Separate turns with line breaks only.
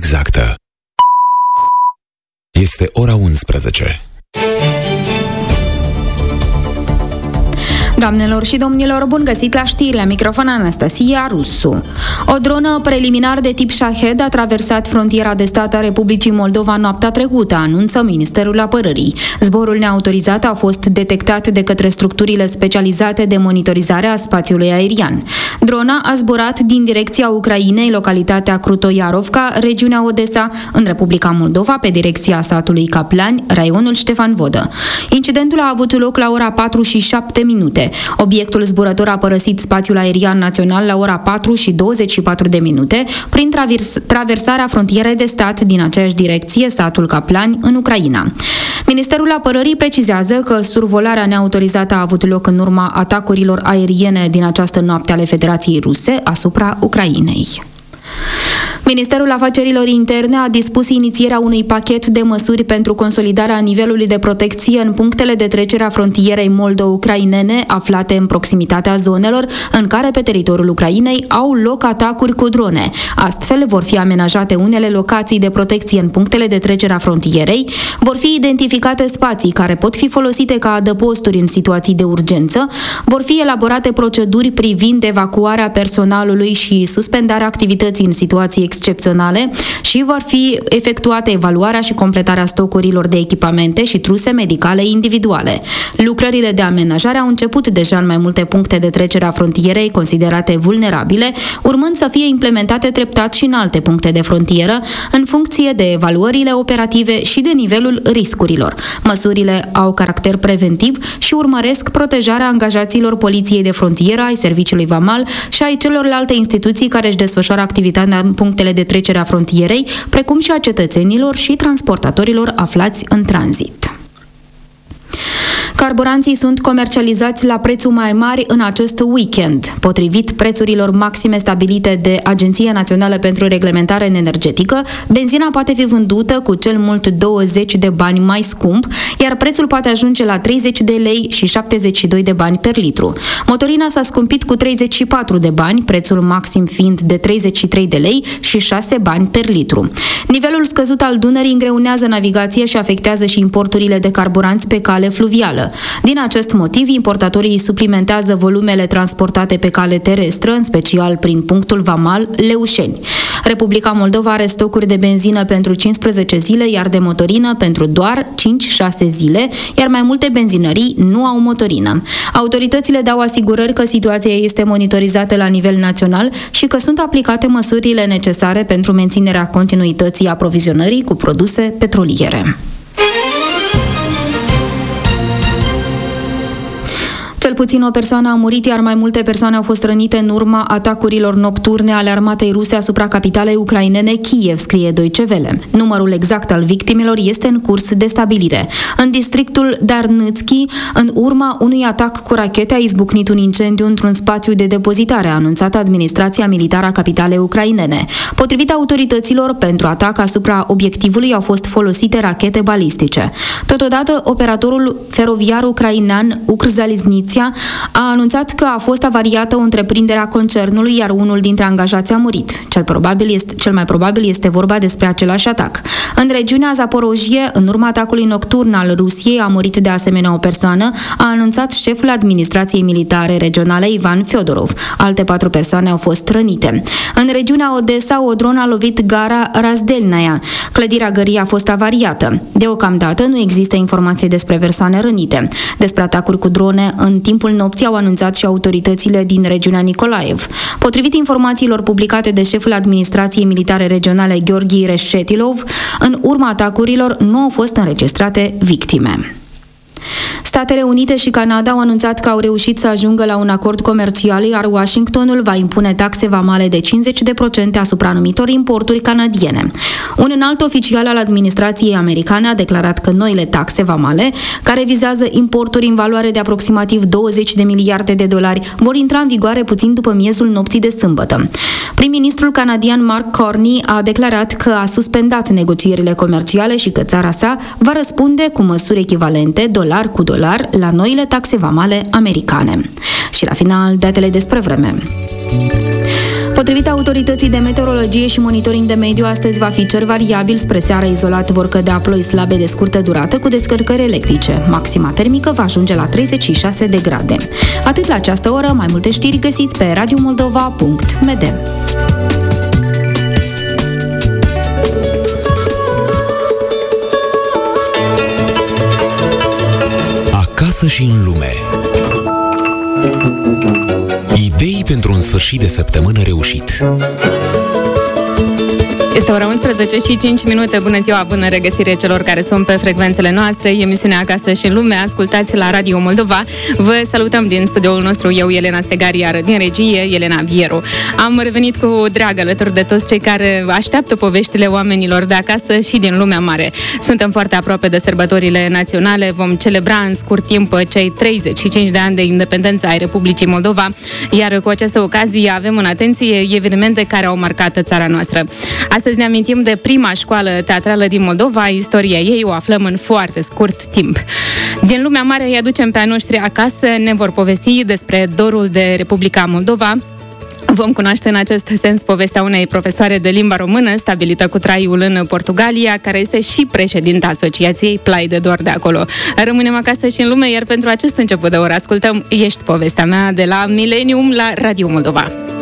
exactă. Este ora 11.
Doamnelor și domnilor, bun găsit la știri, la microfon Anastasia Rusu. O dronă preliminar de tip Shahed a traversat frontiera de stat a Republicii Moldova noaptea trecută, anunță Ministerul Apărării. Zborul neautorizat a fost detectat de către structurile specializate de monitorizare a spațiului aerian. Drona a zburat din direcția Ucrainei, localitatea Krutoiarovka, regiunea Odessa, în Republica Moldova, pe direcția satului Caplani, raionul Ștefan Vodă. Incidentul a avut loc la ora 4:07. Obiectul zburător a părăsit spațiul aerian național la ora 4:24 prin traversarea frontierei de stat din aceeași direcție, satul Caplani, în Ucraina. Ministerul Apărării precizează că survolarea neautorizată a avut loc în urma atacurilor aeriene din această noapte ale Federației Ruse asupra Ucrainei. Ministerul Afacerilor Interne a dispus inițierea unui pachet de măsuri pentru consolidarea nivelului de protecție în punctele de trecere a frontierei moldo-ucrainene aflate în proximitatea zonelor în care pe teritoriul Ucrainei au loc atacuri cu drone. Astfel vor fi amenajate unele locații de protecție în punctele de trecere a frontierei, vor fi identificate spații care pot fi folosite ca adăposturi în situații de urgență, vor fi elaborate proceduri privind evacuarea personalului și suspendarea activității în situații excepționale și vor fi efectuate evaluarea și completarea stocurilor de echipamente și truse medicale individuale. Lucrările de amenajare au început deja în mai multe puncte de trecere a frontierei considerate vulnerabile, urmând să fie implementate treptat și în alte puncte de frontieră, în funcție de evaluările operative și de nivelul riscurilor. Măsurile au caracter preventiv și urmăresc protejarea angajaților Poliției de Frontieră, ai Serviciului Vamal și ai celorlalte instituții care își desfășoară activitatea în punctele de trecere a frontierei, precum și a cetățenilor și transportatorilor aflați în tranzit. Carburanții sunt comercializați la prețuri mai mari în acest weekend. Potrivit prețurilor maxime stabilite de Agenția Națională pentru Reglementare Energetică, benzina poate fi vândută cu cel mult 20 de bani mai scump, iar prețul poate ajunge la 30 de lei și 72 de bani per litru. Motorina s-a scumpit cu 34 de bani, prețul maxim fiind de 33 de lei și 6 bani per litru. Nivelul scăzut al Dunării îngreunează navigația și afectează și importurile de carburanți pe cale fluvială. Din acest motiv, importatorii suplimentează volumele transportate pe cale terestră, în special prin punctul vamal Leușeni. Republica Moldova are stocuri de benzină pentru 15 zile, iar de motorină pentru doar 5-6 zile, iar mai multe benzinării nu au motorină. Autoritățile dau asigurări că situația este monitorizată la nivel național și că sunt aplicate măsurile necesare pentru menținerea continuității aprovizionării cu produse petroliere. Cel puțin o persoană a murit, iar mai multe persoane au fost rănite în urma atacurilor nocturne ale armatei ruse asupra capitalei ucrainene Kiev, scrie Deutsche Welle. Numărul exact al victimelor este în curs de stabilire. În districtul Darnitski, în urma unui atac cu rachete, a izbucnit un incendiu într-un spațiu de depozitare, a anunțat administrația militară a capitalei ucrainene. Potrivit autorităților, pentru atac asupra obiectivului au fost folosite rachete balistice. Totodată, operatorul feroviar ucrainean Ukrzaliznytsia a anunțat că a fost avariată o întreprindere a concernului, iar unul dintre angajați a murit. Cel mai probabil este vorba despre același atac. În regiunea Zaporojie, în urma atacului nocturn al Rusiei, a murit de asemenea o persoană, a anunțat șeful administrației militare regionale Ivan Fyodorov. Alte 4 persoane au fost rănite. În regiunea Odessa, o dronă a lovit gara Razdelnaia. Clădirea gării a fost avariată. Deocamdată nu există informații despre persoane rănite. Despre atacuri cu drone în timpul nopții au anunțat și autoritățile din regiunea Nikolaev. Potrivit informațiilor publicate de șeful administrației militare regionale Gheorghi Reshetilov, în urma atacurilor nu au fost înregistrate victime. Statele Unite și Canada au anunțat că au reușit să ajungă la un acord comercial, iar Washingtonul va impune taxe vamale de 50% asupra anumitor importuri canadiene. Un înalt oficial al administrației americane a declarat că noile taxe vamale, care vizează importuri în valoare de aproximativ 20 de miliarde de dolari, vor intra în vigoare puțin după miezul nopții de sâmbătă. Prim-ministrul canadian Mark Carney a declarat că a suspendat negocierile comerciale și că țara sa va răspunde cu măsuri echivalente, dolar cu dolar, la noile taxe vamale americane. Și la final, datele despre vreme. Potrivit autorității de meteorologie și monitoring de mediu, astăzi va fi cer variabil, spre seară izolat vor cădea ploi slabe de scurtă durată cu descărcări electrice. Maxima termică va ajunge la 36 de grade. Atât la această oră, mai multe știri găsiți pe radiomoldova.md.
Acasă și în lume. Idei pentru un sfârșit de săptămână reușit.
Este ora 11 și 5 minute. Bună ziua, bună regăsire celor care sunt pe frecvențele noastre. Emisiunea Acasă și în lume, ascultați la Radio Moldova. Vă salutăm din studioul nostru, eu, Elena Stegari, iar din regie, Elena Vieru. Am revenit cu drag alături de toți cei care așteaptă poveștile oamenilor de acasă și din lumea mare. Suntem foarte aproape de sărbătorile naționale. Vom celebra în scurt timp cei 35 de ani de independență ai Republicii Moldova, iar cu această ocazie avem în atenție evenimente care au marcat țara noastră. Astăzi ne amintim de prima școală teatrală din Moldova, istoria ei o aflăm în foarte scurt timp. Din lumea mare îi aducem pe a noștri acasă, ne vor povesti despre dorul de Republica Moldova. Vom cunoaște în acest sens povestea unei profesoare de limba română stabilită cu traiul în Portugalia, care este și președinta Asociației Plai de Dor de acolo. Rămânem acasă și în lume, iar pentru acest început de oră ascultăm Ești povestea mea de la Millennium la Radio Moldova.